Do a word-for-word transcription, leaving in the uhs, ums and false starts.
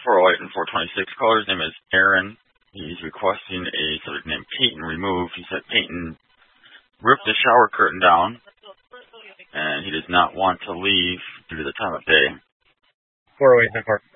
four oh eight and four twenty-six. Caller's name is Aaron. He's requesting a subject named Peyton removed. He said Peyton ripped the shower curtain down, and he does not want to leave due to the time of day. four oh eight and four